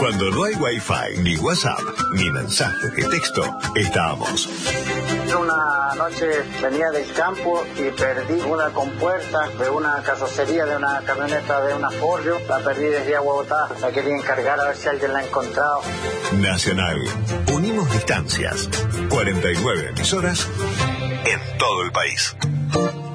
Cuando no hay Wi-Fi, ni WhatsApp, ni mensajes de texto, estábamos. Una noche venía del campo y perdí una compuerta de una carrocería de una camioneta de una Ford. La perdí desde Aguabotá. La quería encargar a ver si alguien la ha encontrado. Nacional. Unimos distancias. 49 emisoras en todo el país.